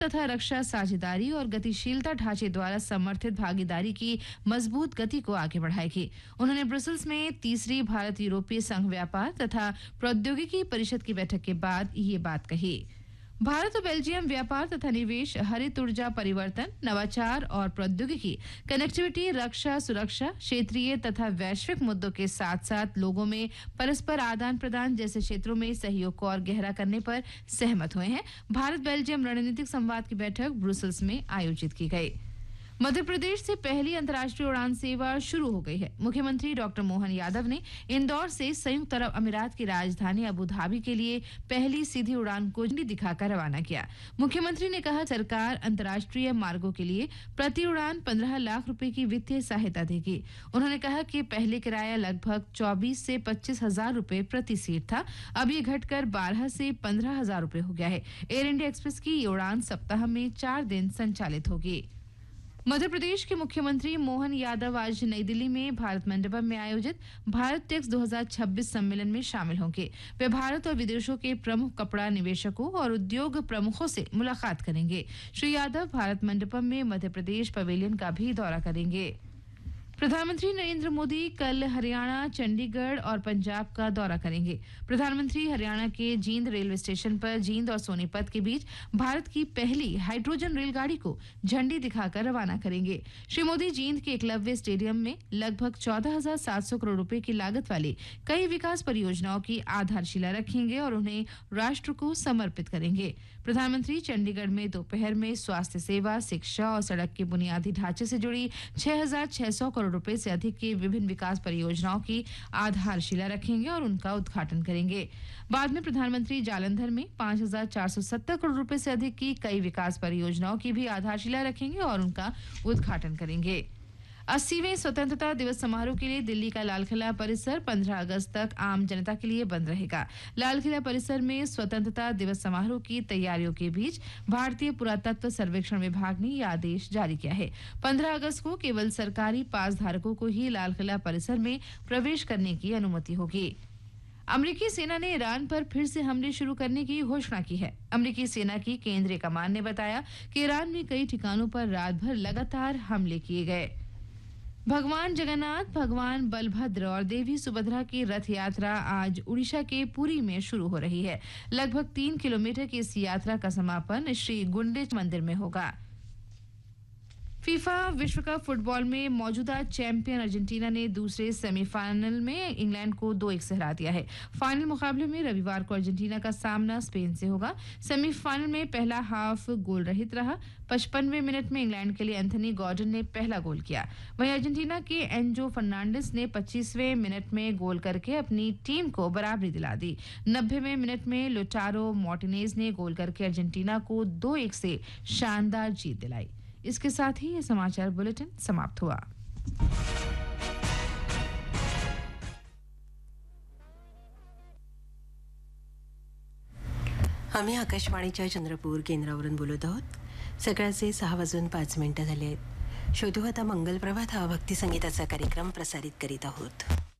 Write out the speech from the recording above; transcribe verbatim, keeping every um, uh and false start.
तथा रक्षा साझेदारी और गतिशीलता ढांचे द्वारा समर्थित भागीदारी की मजबूत गति को आगे बढ़ाएगी। उन्होंने ब्रुसेल्स में तीसरी भारत यूरोपीय संघ व्यापार तथा प्रौद्योगिकी परिषद की बैठक के बाद ये बात कही। भारत और बेल्जियम व्यापार तथा निवेश, हरित ऊर्जा परिवर्तन, नवाचार और प्रौद्योगिकी, कनेक्टिविटी, रक्षा, सुरक्षा, क्षेत्रीय तथा वैश्विक मुद्दों के साथ साथ लोगों में परस्पर आदान प्रदान जैसे क्षेत्रों में सहयोग को और गहरा करने पर सहमत हुए हैं। भारत बेल्जियम रणनीतिक संवाद की बैठक ब्रुसेल्स में आयोजित की गई। मध्य प्रदेश से पहली अंतर्राष्ट्रीय उड़ान सेवा शुरू हो गई है। मुख्यमंत्री डॉक्टर मोहन यादव ने इंदौर से संयुक्त अरब अमीरात की राजधानी अबू धाबी के लिए पहली सीधी उड़ान को झंडी दिखाकर रवाना किया। मुख्यमंत्री ने कहा, सरकार अंतर्राष्ट्रीय मार्गों के लिए प्रति उड़ान पंद्रह लाख रुपए की वित्तीय सहायता देगी। उन्होंने कहा कि पहले किराया लगभग चौबीस से पच्चीस हजार रुपए प्रति सीट था, अब ये घटकर बारह से पंद्रह हजार रुपए हो गया है। एयर इंडिया एक्सप्रेस की ये उड़ान सप्ताह में चार दिन संचालित होगी। मध्य प्रदेश के मुख्यमंत्री मोहन यादव आज नई दिल्ली में भारत मंडपम में आयोजित भारत टेक्स दो हज़ार छब्बीस सम्मेलन में शामिल होंगे। वे भारत और विदेशों के प्रमुख कपड़ा निवेशकों और उद्योग प्रमुखों से मुलाकात करेंगे। श्री यादव भारत मंडपम में मध्य प्रदेश पवेलियन का भी दौरा करेंगे। प्रधानमंत्री नरेंद्र मोदी कल हरियाणा, चंडीगढ़ और पंजाब का दौरा करेंगे। प्रधानमंत्री हरियाणा के जींद रेलवे स्टेशन पर जींद और सोनीपत के बीच भारत की पहली हाइड्रोजन रेलगाड़ी को झंडी दिखाकर रवाना करेंगे। श्री मोदी जींद के एकलव्य स्टेडियम में लगभग चौदह हजार सात सौ करोड़ रुपए की लागत वाली कई विकास परियोजनाओं की आधारशिला रखेंगे और उन्हें राष्ट्र को समर्पित करेंगे। प्रधानमंत्री चंडीगढ़ में दोपहर में स्वास्थ्य सेवा, शिक्षा और सड़क के बुनियादी ढांचे से जुड़ी छह हजार छह सौ करोड़ रुपए से अधिक की विभिन्न विकास परियोजनाओं की आधारशिला रखेंगे और उनका उद्घाटन करेंगे। बाद में प्रधानमंत्री जालंधर में पांच हजार चार सौ सत्तर करोड़ रुपए से अधिक की कई विकास परियोजनाओं की भी आधारशिला रखेंगे और उनका उद्घाटन करेंगे। अस्सीवें स्वतंत्रता दिवस समारोह के लिए दिल्ली का लाल किला परिसर पंद्रह अगस्त तक आम जनता के लिए बंद रहेगा। लाल किला परिसर में स्वतंत्रता दिवस समारोह की तैयारियों के बीच भारतीय पुरातत्व सर्वेक्षण विभाग ने यह आदेश जारी किया है। पंद्रह अगस्त को केवल सरकारी पास धारकों को ही लाल किला परिसर में प्रवेश करने की अनुमति होगी। अमेरिकी सेना ने ईरान पर फिर से हमले शुरू करने की घोषणा की है। अमेरिकी सेना की केंद्रीय कमान ने बताया कि ईरान में कई ठिकानों पर रात भर लगातार हमले किए गए। भगवान जगन्नाथ, भगवान बलभद्र और देवी सुभद्रा की रथ यात्रा आज उड़ीसा के पुरी में शुरू हो रही है। लगभग तीन किलोमीटर की इस यात्रा का समापन श्री गुंडिच मंदिर में होगा। फीफा विश्व कप फुटबॉल में मौजूदा चैंपियन अर्जेंटीना ने दूसरे सेमीफाइनल में इंग्लैंड को दो एक से हरा दिया है। फाइनल मुकाबले में रविवार को अर्जेंटीना का सामना स्पेन से होगा। सेमीफाइनल में पहला हाफ गोल रहित रहा। पचपनवें मिनट में इंग्लैंड के लिए एंथनी गॉर्डन ने पहला गोल किया। वहीं अर्जेंटीना के एंजो फर्नांडिस ने पच्चीसवें मिनट में गोल करके अपनी टीम को बराबरी दिला दी। नब्बेवें मिनट में लोटारो मार्टिनेज ने गोल करके अर्जेंटीना को दो एक से शानदार जीत दिलाई। इसके साथ ही ये समाचार बुलेटिन समाप्त हुआ। आम्ही आकाशवाणीच्या चंद्रपूर केंद्रावरून बोलत आहोत। सकाळचे सहा वाजून पाच मिनिटं झाले आहेत। शोधू आता मंगल प्रभात हा भक्ती संगीताचा कार्यक्रम प्रसारित करीत आहोत।